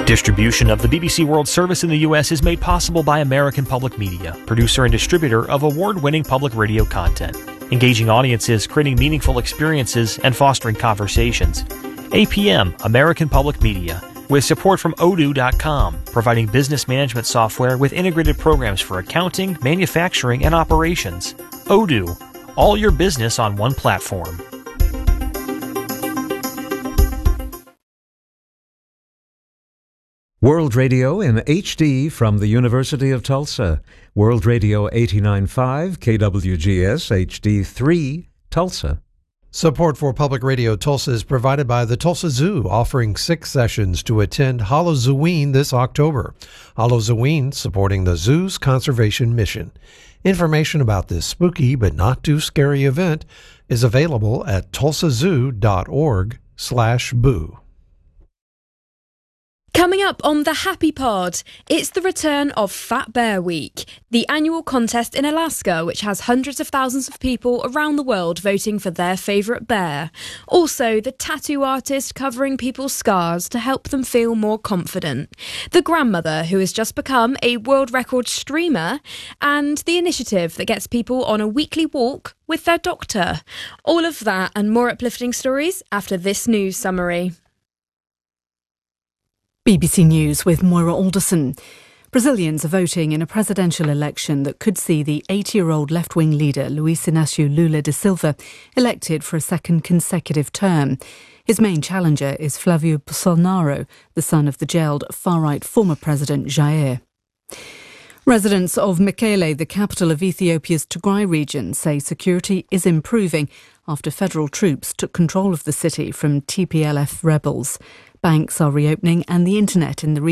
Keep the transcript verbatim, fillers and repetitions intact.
Distribution of the B B C World Service in the U S is made possible by American Public Media, producer and distributor of award-winning public radio content, engaging audiences, creating meaningful experiences, and fostering conversations. A P M, American Public Media, with support from odoo dot com, providing business management software with integrated programs for accounting, manufacturing, and operations. Odoo, all your business on one platform. World Radio in H D from the University of Tulsa. World Radio eighty-nine point five, K W G S H D three, Tulsa. Support for Public Radio Tulsa is provided by the Tulsa Zoo, offering six sessions to attend Halloween this October. Halloween supporting the zoo's conservation mission. Information about this spooky but not too scary event is available at tulsa zoo dot org slash boo. Coming up on the Happy Pod, it's the return of Fat Bear Week, the annual contest in Alaska which has hundreds of thousands of people around the world voting for their favourite bear. Also, the tattoo artist covering people's scars to help them feel more confident, the grandmother who has just become a world record streamer, and the initiative that gets people on a weekly walk with their doctor. All of that and more uplifting stories after this news summary. B B C News with Moira Alderson. Brazilians are voting in a presidential election that could see the eighty-year-old left-wing leader Luiz Inácio Lula da Silva elected for a second consecutive term. His main challenger is Flávio Bolsonaro, the son of the jailed far-right former president Jair. Residents of Mekele, the capital of Ethiopia's Tigray region, say security is improving after federal troops took control of the city from T P L F rebels. Banks are reopening and the internet in the region